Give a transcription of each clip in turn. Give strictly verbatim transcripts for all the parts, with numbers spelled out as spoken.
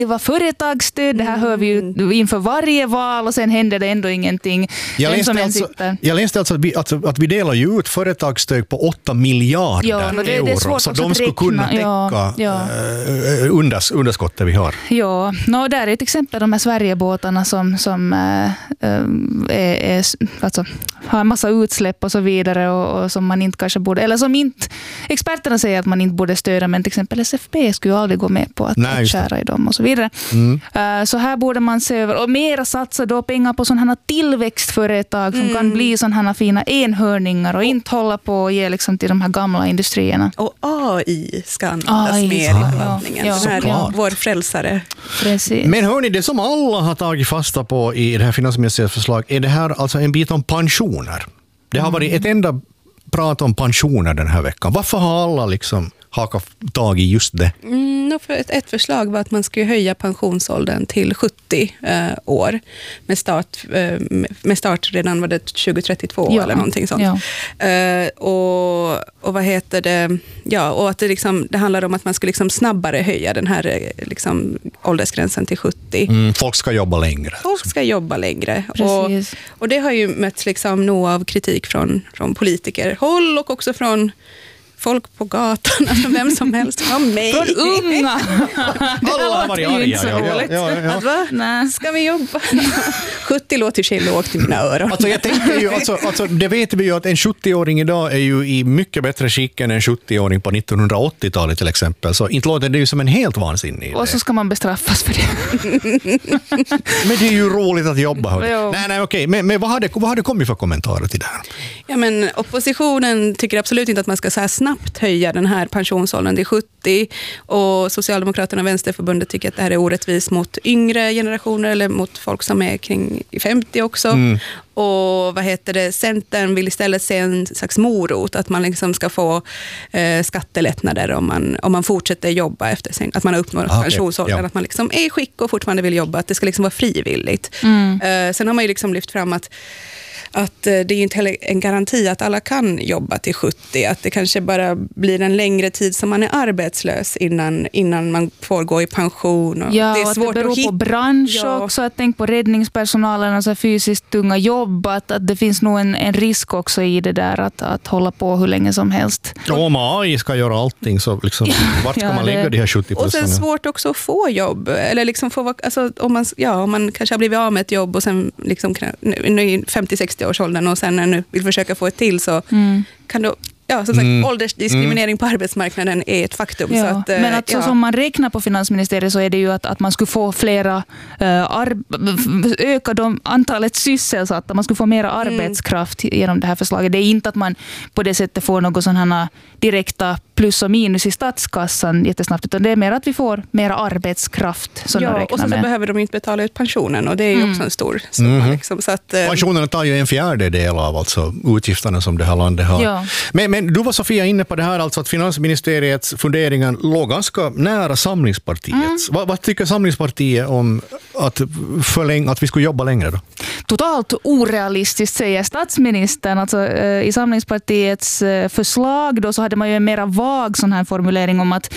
det var företagsstöd, det här hör vi ju inför varje val och sen händer det ändå ingenting. Jag läste, alltså, jag läste alltså att vi, att, att vi delar ju ut företagsstöd på åtta miljarder ja, det, euro, det är så de skulle kunna täcka ja, ja. Uh, unders, underskottet vi har. Ja, no, där är ett exempel de här Sverigebåtarna som, som uh, är, är, alltså, har en massa utsläpp och så vidare och, och som man inte kanske borde, eller som inte, experterna säger att man inte borde stödja, men till exempel S F P skulle ju aldrig gå med på att, Nej, att skära i dem och så vidare. Mm. Uh, så här borde man se över och mera satsa då pengar på sådana här tillväxtföretag som mm. kan bli sådana här fina enhörningar och inte hålla på och ge liksom till de här gamla industrierna. Och A I ska användas mer i förvaltningen. Ja, ja, ja. Vår frälsare. Precis. Men hörni, det som alla har tagit fasta på i det här finansministeriets förslag är det här alltså en bit om pensioner. Det har varit ett enda prat om pensioner den här veckan. Varför har alla liksom hakat tag i just det? Mm, för ett, ett förslag var att man skulle höja pensionsåldern till sjuttio eh, år med start, eh, med start redan var det tjugo trettiotvå ja. Eller någonting sånt. Ja. Eh, och, och vad heter det? Ja, och att det, liksom, det handlar om att man ska liksom snabbare höja den här liksom, åldersgränsen till sjuttio. Mm, folk ska jobba längre. Folk ska jobba längre. Och, och det har ju mötts liksom nog av kritik från, från politiker håll och också från folk på gatan, alltså vem som helst var med. Från unga. Alla har varit arga. Ja, ja, ja. Att, va? Nej. Ska vi jobba? sjuttio låter sig lågt i mina öron. Alltså, jag tänker ju, alltså, alltså, det vet vi ju att en sjuttio-åring idag är ju i mycket bättre skick än en sjuttio-åring på nittonhundraåttiotalet till exempel. Så inte låter det ju som en helt vansinnig idé. Och så ska man bestraffas för det. Men det är ju roligt att jobba. Nej, nej, okej. Men, men vad, hade, vad hade kommit för kommentarer till det här? Ja, men oppositionen tycker absolut inte att man ska så här snabbt höja den här pensionsåldern till sjuttio och Socialdemokraterna och Vänsterförbundet tycker att det här är orättvist mot yngre generationer eller mot folk som är kring femtio också. Mm. Och vad heter det? Centern vill istället se en slags morot att man liksom ska få eh, skattelättnader om man, om man fortsätter jobba efter sen, att man har uppnått ah, pensionsåldern, ja. Att man liksom är i skick och fortfarande vill jobba, att det ska liksom vara frivilligt. Mm. Eh, sen har man ju liksom lyft fram att att det är inte heller en garanti att alla kan jobba till sjuttio, att det kanske bara blir en längre tid som man är arbetslös innan, innan man får gå i pension. Och ja, det är och svårt att det beror att på bransch ja. Också, att tänk på räddningspersonalen, alltså fysiskt tunga jobb, att, att det finns nog en, en risk också i det där att, att hålla på hur länge som helst. Ja, om A I ska göra allting så liksom, vart ska ja, man lägga det. de här sjuttio procent? Och sen svårt också att få jobb, eller liksom få, alltså, om, man, ja, om man kanske har blivit av med ett jobb och sen liksom, nu femtio sextio års åldern och sen när nu vill försöka få ett till så mm. kan du, ja, som sagt, mm. åldersdiskriminering mm. på arbetsmarknaden är ett faktum. Ja. Så att, men att, ja. så som man räknar på finansministeriet så är det ju att, att man skulle få flera uh, arb- öka de, antalet sysselsatta, man skulle få mera arbetskraft mm. genom det här förslaget. Det är inte att man på det sättet får något sådana direkta plus och minus i statskassan jättesnabbt, utan det är mer att vi får mera arbetskraft som ja, de räknar och så, med. så behöver de inte betala ut pensionen och det är ju mm. också en stor summa. Mm. Liksom, så att, pensionen tar ju en fjärdedel av alltså utgifterna som det här landet har. Ja. Men, men du var Sofia inne på det här alltså att finansministeriets funderingar låg ganska nära Samlingspartiets. Mm. Vad, vad tycker Samlingspartiet om att, förläng, att vi skulle jobba längre då? Totalt orealistiskt säger statsministern. Alltså, eh, i Samlingspartiets eh, förslag då så hade man ju en mera vag sån här formulering om att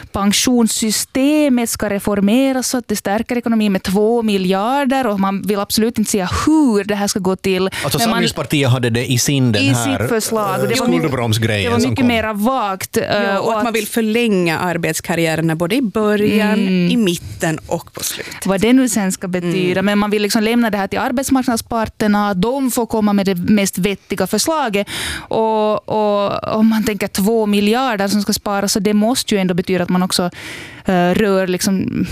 pensionssystemet ska reformeras så att det stärker ekonomin med två miljarder och man vill absolut inte säga hur det här ska gå till. Alltså Samlingspartiet hade det i sin den i här sitt förslag. Och det var mycket, det var mycket mer vagt. Ja, och att man vill förlänga arbetskarriärerna både i början, mm. i mitten och på slutet. Vad det nu sen ska betyda. Mm. Men man vill liksom lämna det här till arbetsmarknadsparterna. De får komma med det mest vettiga förslaget. Och, och om man tänker två miljarder som ska sparas, så det måste ju ändå betyda att man också uh, rör liksom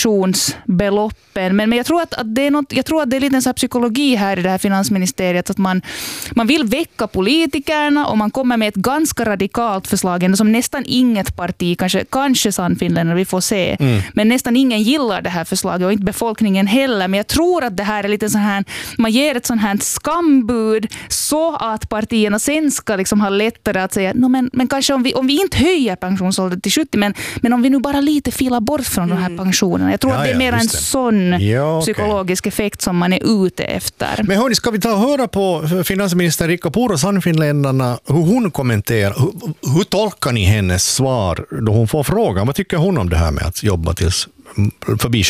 pensionsbeloppen. Men, men jag tror att, att det är något, jag tror att det är lite en så här psykologi här i det här finansministeriet att man, man vill väcka politikerna och man kommer med ett ganska radikalt förslag som nästan inget parti, kanske, kanske Sannfinländare, vi får se, mm. men nästan ingen gillar det här förslaget och inte befolkningen heller. Men jag tror att det här är lite så här, man ger ett sånt här skambud så att partierna sen ska liksom ha lättare att säga, no, men, men kanske om vi, om vi inte höjer pensionsåldern till sjuttio, men, men om vi nu bara lite filar bort från mm. de här pensionerna. Jag tror ja, att det är mer ja, en sån ja, psykologisk okay. effekt som man är ute efter. Men hörni, ska vi ta och höra på finansminister Riikka Purra, Sannfinländarna, hur hon kommenterar, hur, hur tolkar ni hennes svar då hon får frågan? Vad tycker hon om det här med att jobba tills förbi